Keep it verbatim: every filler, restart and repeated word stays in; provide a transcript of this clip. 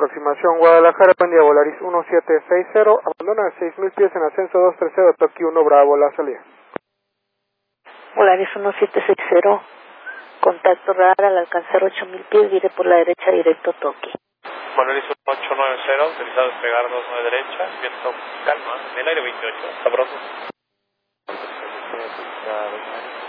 aproximación Guadalajara, buen día, Volaris uno siete seis cero, abandona seis mil pies en ascenso dos tres cero, Tokio uno Bravo, la salida. Volaris uno siete seis cero, contacto radar al alcanzar ocho mil pies, vire por la derecha directo Tokio. Volaris ocho nueve cero, autorizado a despegar dos nueve derecha, viento calma, en el aire veintiocho, hasta pronto.